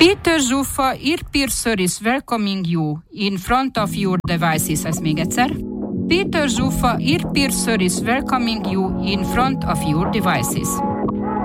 Peter Zsuffa, Earpeer is welcoming you in front of your devices. Ez még egyszer. Peter Zsuffa, Earpeer is welcoming you in front of your devices.